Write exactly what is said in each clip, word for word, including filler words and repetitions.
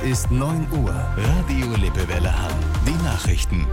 Es ist neun Uhr. Radio Lippewelle Hamm. Die Nachrichten.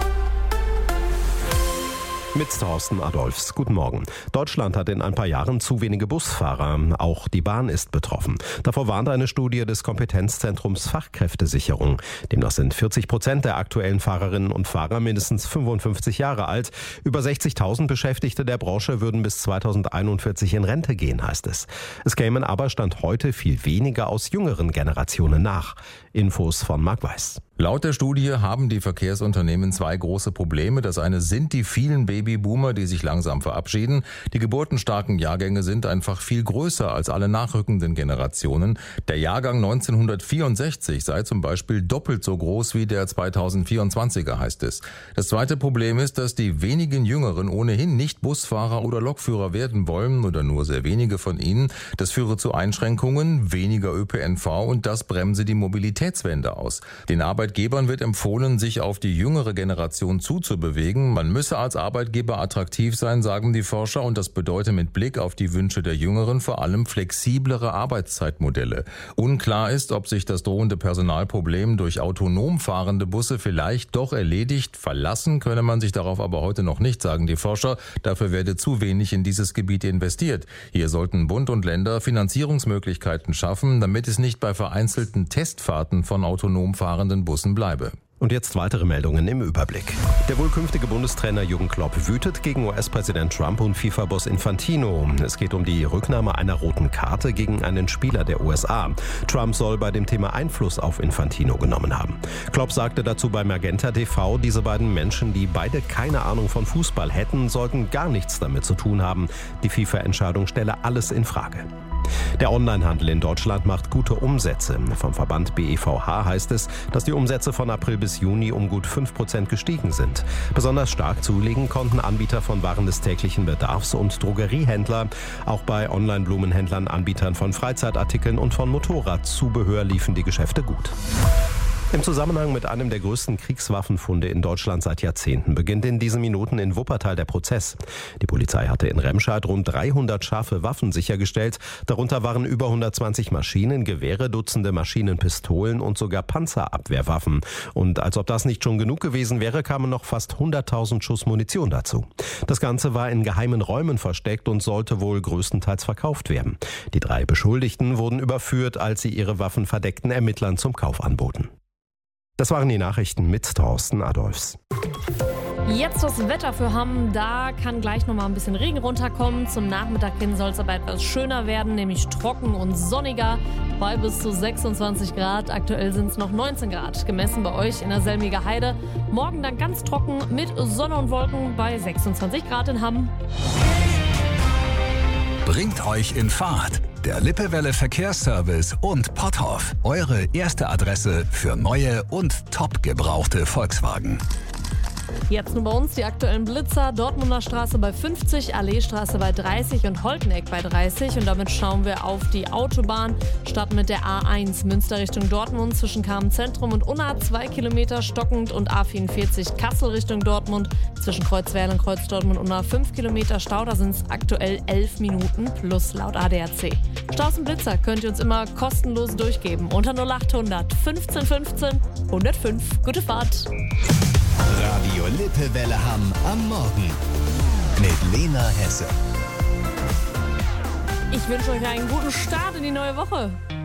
Mit Thorsten Adolfs. Guten Morgen. Deutschland hat in ein paar Jahren zu wenige Busfahrer. Auch die Bahn ist betroffen. Davor warnt eine Studie des Kompetenzzentrums Fachkräftesicherung. Demnach sind vierzig Prozent der aktuellen Fahrerinnen und Fahrer mindestens fünfundfünfzig Jahre alt. Über sechzigtausend Beschäftigte der Branche würden bis zweitausendeinundvierzig in Rente gehen, heißt es. Es kämen aber Stand heute viel weniger aus jüngeren Generationen nach. Infos von Marc Weiß. Laut der Studie haben die Verkehrsunternehmen zwei große Probleme. Das eine sind die vielen Babyboomer, die sich langsam verabschieden. Die geburtenstarken Jahrgänge sind einfach viel größer als alle nachrückenden Generationen. Der Jahrgang neunzehnhundertvierundsechzig sei zum Beispiel doppelt so groß wie der zweitausendvierundzwanziger, heißt es. Das zweite Problem ist, dass die wenigen Jüngeren ohnehin nicht Busfahrer oder Lokführer werden wollen oder nur sehr wenige von ihnen. Das führe zu Einschränkungen, weniger Ö P N V und das bremse die Mobilitätswende aus. Den Arbeit Arbeitgebern wird empfohlen, sich auf die jüngere Generation zuzubewegen. Man müsse als Arbeitgeber attraktiv sein, sagen die Forscher, und das bedeutet mit Blick auf die Wünsche der Jüngeren vor allem flexiblere Arbeitszeitmodelle. Unklar ist, ob sich das drohende Personalproblem durch autonom fahrende Busse vielleicht doch erledigt. Verlassen könne man sich darauf aber heute noch nicht, sagen die Forscher. Dafür werde zu wenig in dieses Gebiet investiert. Hier sollten Bund und Länder Finanzierungsmöglichkeiten schaffen, damit es nicht bei vereinzelten Testfahrten von autonom fahrenden Bussen bleibe. Und jetzt weitere Meldungen im Überblick. Der wohl künftige Bundestrainer Jürgen Klopp wütet gegen U S-Präsident Trump und FIFA-Boss Infantino. Es geht um die Rücknahme einer roten Karte gegen einen Spieler der U S A. Trump soll bei dem Thema Einfluss auf Infantino genommen haben. Klopp sagte dazu bei Magenta T V, diese beiden Menschen, die beide keine Ahnung von Fußball hätten, sollten gar nichts damit zu tun haben. Die FIFA-Entscheidung stelle alles in Frage. Der Onlinehandel in Deutschland macht gute Umsätze. Vom Verband B E V H heißt es, dass die Umsätze von April bis Juni um gut fünf Prozent gestiegen sind. Besonders stark zulegen konnten Anbieter von Waren des täglichen Bedarfs und Drogeriehändler. Auch bei Online-Blumenhändlern, Anbietern von Freizeitartikeln und von Motorradzubehör liefen die Geschäfte gut. Im Zusammenhang mit einem der größten Kriegswaffenfunde in Deutschland seit Jahrzehnten beginnt in diesen Minuten in Wuppertal der Prozess. Die Polizei hatte in Remscheid rund dreihundert scharfe Waffen sichergestellt. Darunter waren über hundertzwanzig Maschinen, Gewehre, Dutzende Maschinenpistolen und sogar Panzerabwehrwaffen. Und als ob das nicht schon genug gewesen wäre, kamen noch fast hunderttausend Schuss Munition dazu. Das Ganze war in geheimen Räumen versteckt und sollte wohl größtenteils verkauft werden. Die drei Beschuldigten wurden überführt, als sie ihre Waffen verdeckten Ermittlern zum Kauf anboten. Das waren die Nachrichten mit Thorsten Adolfs. Jetzt das Wetter für Hamm. Da kann gleich noch mal ein bisschen Regen runterkommen. Zum Nachmittag hin soll es aber etwas schöner werden, nämlich trocken und sonniger bei bis zu sechsundzwanzig Grad. Aktuell sind es noch neunzehn Grad, gemessen bei euch in der Selmiger Heide. Morgen dann ganz trocken mit Sonne und Wolken bei sechsundzwanzig Grad in Hamm. Bringt euch in Fahrt. Der Lippewelle Verkehrsservice und Potthoff. Eure erste Adresse für neue und top gebrauchte Volkswagen. Jetzt nur bei uns die aktuellen Blitzer. Dortmunder Straße bei fünfzig, Alleestraße bei dreißig und Holteneck bei dreißig. Und damit schauen wir auf die Autobahn. Starten mit der A eins Münster Richtung Dortmund zwischen Kamen-Zentrum und Unna zwei Kilometer stockend und A vierundvierzig Kassel Richtung Dortmund zwischen Kreuzwerl und Kreuz Dortmund Unna fünf Kilometer Stau. Da sind es aktuell elf Minuten plus laut A D A C. Staus und Blitzer könnt ihr uns immer kostenlos durchgeben unter null achthundert fünfzehn fünfzehn hundertfünf. Gute Fahrt! Radio Lippewelle Hamm am Morgen mit Lena Hesse. Ich wünsche euch einen guten Start in die neue Woche.